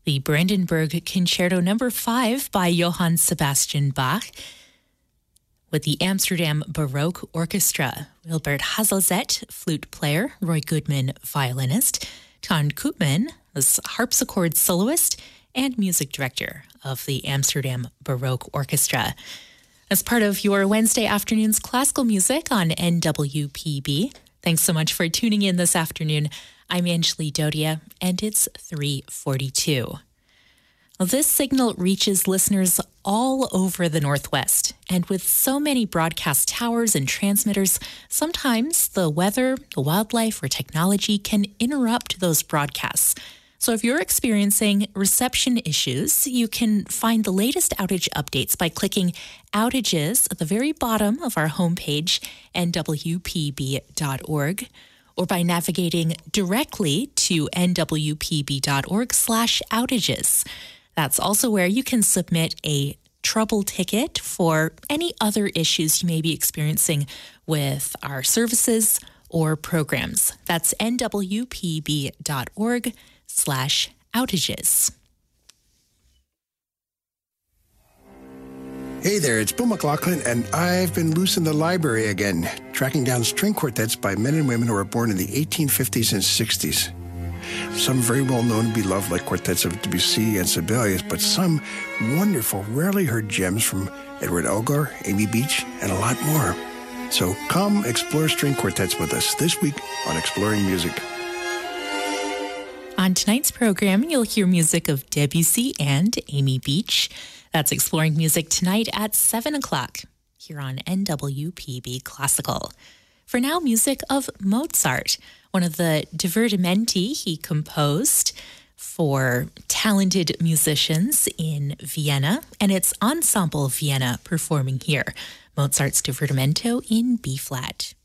The Brandenburg Concerto No. 5 by Johann Sebastian Bach, with the Amsterdam Baroque Orchestra, Wilbert Hazelzet, flute player, Roy Goodman, violinist, Ton Koopman was harpsichord soloist and music director of the Amsterdam Baroque Orchestra. As part of your Wednesday afternoon's classical music on NWPB, thanks so much for tuning in this afternoon. I'm Anjali Dodia, and it's 3:42. Well, this signal reaches listeners all over the Northwest, and with so many broadcast towers and transmitters, sometimes the weather, the wildlife, or technology can interrupt those broadcasts. So if you're experiencing reception issues, you can find the latest outage updates by clicking Outages at the very bottom of our homepage, nwpb.org, or by navigating directly to nwpb.org/outages. That's also where you can submit a trouble ticket for any other issues you may be experiencing with our services or programs. That's nwpb.org/outages. Hey there, it's Bill McLaughlin, and I've been loose in the library again, tracking down string quartets by men and women who were born in the 1850s and 60s. Some very well known and beloved, like quartets of Debussy and Sibelius, but some wonderful, rarely heard gems from Edward Elgar, Amy Beach, and a lot more. So come explore string quartets with us this week on Exploring Music. On tonight's program, you'll hear music of Debussy and Amy Beach. That's Exploring Music tonight at 7 o'clock here on NWPB Classical. For now, music of Mozart, one of the divertimenti he composed for talented musicians in Vienna, and it's Ensemble Vienna performing here. Mozart's Divertimento in B-flat.